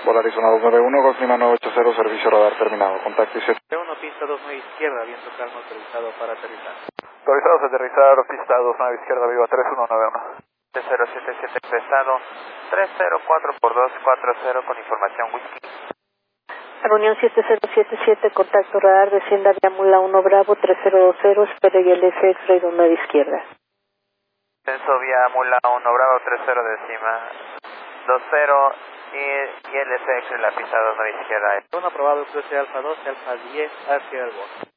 Volaris 1291, Golf Lima 980, servicio radar terminado. Contacto IC. 1 pista 29 izquierda, viento calmo autorizado para aterrizar. Autorizados a aterrizar, pista 29 izquierda, viva 3191. 077 pesado, 304 por 240 con información whisky. Reunión 7077, contacto radar, descienda vía Mula 1 Bravo 3020, espere ILS X-Ray 29 izquierda. Descenso vía Mula 1 Bravo 30 décima, 20 y ILS X-Ray la pista 29 izquierda. 1 aprobado, cruce Alfa 12, Alfa 10 hacia el borde.